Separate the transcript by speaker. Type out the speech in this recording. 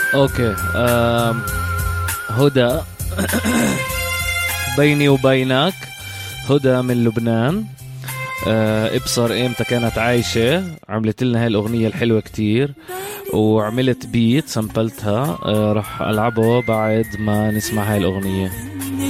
Speaker 1: اوكي. هدى. بيني وبينك. هدى من لبنان. ابصر ايمتى كانت عايشة عملت لنا هاي الأغنية الحلوة كتير، وعملت بيت سامبلتها. رح ألعبه بعد ما نسمع هاي الأغنية.